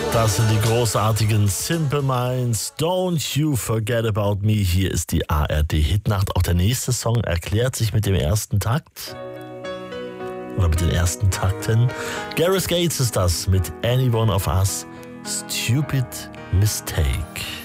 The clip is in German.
Das sind die großartigen Simple Minds. Don't you forget about me. Hier ist die ARD-Hitnacht. Auch der nächste Song erklärt sich mit dem ersten Takt. Oder mit den ersten Takten. Gareth Gates ist das mit Any One of Us. Stupid Mistake.